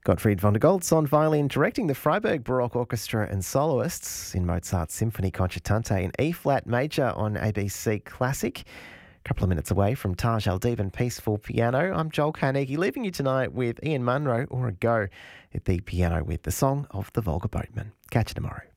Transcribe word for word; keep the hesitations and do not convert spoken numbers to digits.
Gottfried von der Goltz on violin, directing the Freiburg Baroque Orchestra and soloists in Mozart's Symphony Concertante in E-flat major on A B C Classic. A couple of minutes away from Taj Al-Devan Peaceful Piano. I'm Joel Carnegie, leaving you tonight with Ian Munro or a go at the piano with the Song of the Volga Boatman. Catch you tomorrow.